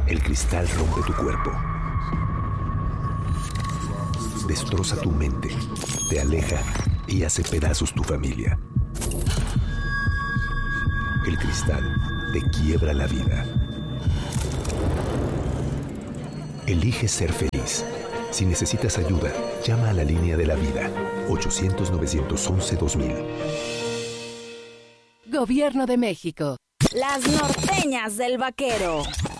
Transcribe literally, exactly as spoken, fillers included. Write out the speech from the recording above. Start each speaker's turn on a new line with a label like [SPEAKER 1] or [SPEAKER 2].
[SPEAKER 1] El cristal rompe tu cuerpo. Destroza tu mente, te aleja y hace pedazos tu familia. El cristal te quiebra la vida. Elige ser feliz. Si necesitas ayuda, llama a la línea de la vida, ochocientos, novecientos once, dos mil.
[SPEAKER 2] Gobierno de México.
[SPEAKER 3] Las norteñas del vaquero.